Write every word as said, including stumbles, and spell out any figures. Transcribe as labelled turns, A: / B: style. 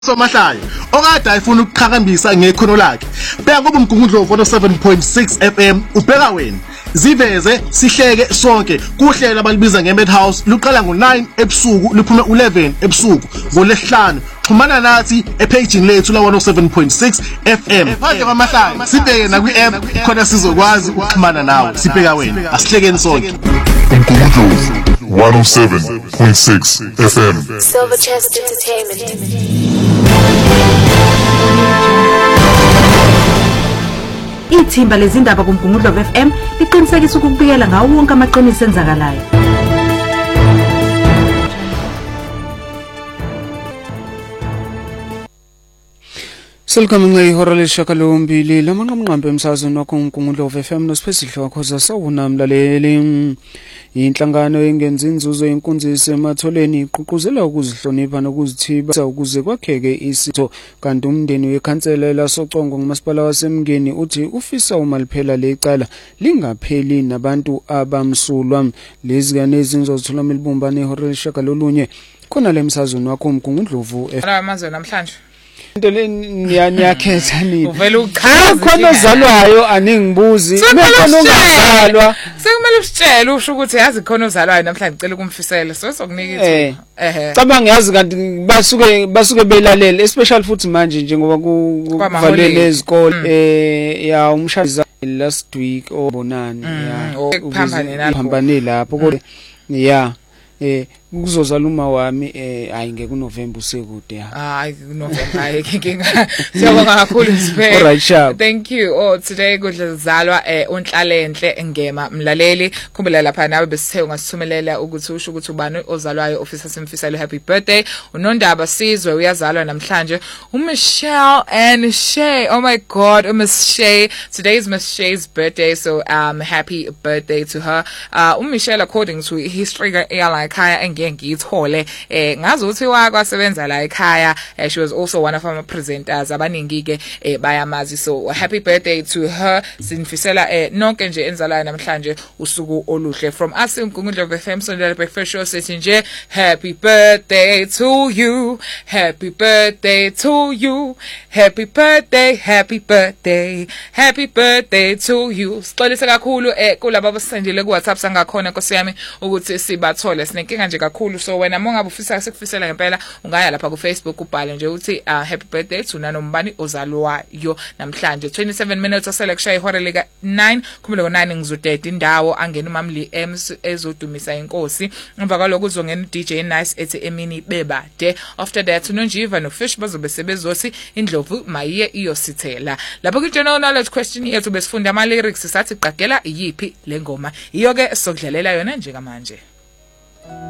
A: Somahlaya okade ayifuna ukuqhakambisa ngekhono lakhe beka kuba umgungundlovu one oh seven point six F M ubheka wena ziveze sihleke sonke kuhlela abalibiza ngeMadhouse luqala ngo nine ebusuku luphuma eleven ebusuku ngolesihlanu xhumana nathi epaging lethu la one oh seven point six F M phandle kwaMahlaya sibheke na kwi app khona sizokwazi ukuxhumana nawe sibheka wena asihlekeni sonke
B: umgungundlovu one oh seven point six F M
C: Silver Chest Entertainment.
D: Ithimba lezindaba kuMgungundlovu F M liqinisekisa ukubikela ngawo wonke amaqiniso enzakalayo.
E: Selkamnqe ihora lesishiyagalombili lamanqamnqambe emsazweni wakho uMgungundlovu F M nosiphesidlo wakho sasawunamlaleli. Inhlangano engenza inzuzo yenkunzisi ematholeni iqhuquzela ukuzihlonipha nokuzithiba ukuze kwakheke isitho kanti umndeni wekhansela lasocongo ngumasipala waseMngeni uthi ufisa uma liphela lecala lingapheli nabantu abamsulwa. Lezi kanezi ngizothola milibumbane ihora lesishiyagalolunye khona lemsazweni wakho uMgungundlovu F M.
F: Amazwe namhlanje
E: into le niyakhetha nini
F: uvela uchaza
E: khona ozalwayo aningibuzi mekhona ongazalwa
F: sekumele usitshele usho ukuthi yazi khona ozalwayo namhlanje ngicela ukumfisela so sokunika
E: eh
F: ehe
E: cabanga yazi kanti basuke basuke belalela especially futhi manje njengoba kuvalele izikole eh ya umshado last week obonani ya ukuphambane lapho kodwa ya eh kuzozala uma wami eh ayingeke kuNovember usekude ya
F: hayi kuNovember ayinkinga siyabonga kakhulu Siphe.
E: Alright sharp.
F: Thank you. Oh today kudlazalwa eh unhlalenhle engema mlaleli khumbula lapha nawe besithe ungasithumelela ukuthi usho ukuthi ubani ozalwayo ofisa simfisela happy birthday uNondaba Sizwe uyazalwa namhlanje uMichelle and Shay. Oh my god, uMiss Shay, today is Miss Shay's birthday, so um happy birthday to her. uh uMichelle according to history ekhaya engeke ngiyithole eh ngazi ukuthi wakwasebenza la ekhaya. She was also one of our presenters abaningi ke eh bayamazi, so happy birthday to her. Sinifisela eh nonke nje enzalayo namhlanje usuku oluhle from us uMgungundlovu F M Sunday breakfast show sithi nje happy birthday to you, happy birthday to you, happy birthday, happy birthday, happy birthday to you. Sixolise kakhulu eh kulabo abasendile ku WhatsApp sangakhona Nkosi yami ukuthi sibathole sinenkinga nje kakhulu, so wena mongabe ufisa sikufisela ngempela ungaya lapha ku Facebook ubhale nje uthi uh, happy birthday to nanombani ozalwayo namhlanje. Twenty-seven minutes asele kushaya ihora lika nine kumele ngo nine ngizodeda indawo angena uMamli Ems ezodumisa inkosi emva kwaloko uzongena uD J Nice ethi Emini Bebade. After that uNonjiva noFish bazobe sebezothi indlovu mayiye iyosithela lapho ku general knowledge question yethu besifunda ama lyrics sathi qagela yipi lengoma iyo ke sokudlalela yona nje kamanje.